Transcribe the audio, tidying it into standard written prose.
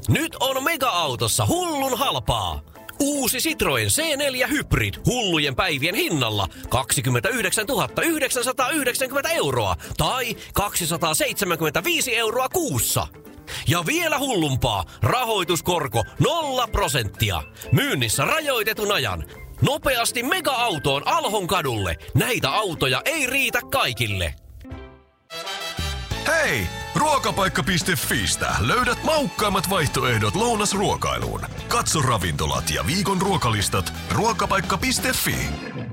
Nyt on Mega-autossa hullun halpaa. Uusi Citroen C4 Hybrid hullujen päivien hinnalla 29 990 € tai 275 € kuussa. Ja vielä hullumpaa, rahoituskorko 0%. Myynnissä rajoitetun ajan. Nopeasti Mega-autoon Alhon kadulle. Näitä autoja ei riitä kaikille. Hei! Ruokapaikka.fiistä löydät maukkaimmat vaihtoehdot lounasruokailuun. Katso ravintolat ja viikon ruokalistat ruokapaikka.fi.